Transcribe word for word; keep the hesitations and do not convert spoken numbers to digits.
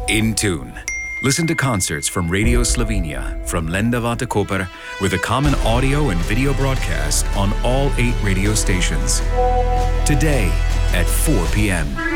In Tune. Listen to concerts from Radio Slovenia from Lendava to Koper with a common audio and video broadcast on all eight radio stations. Today at four p.m.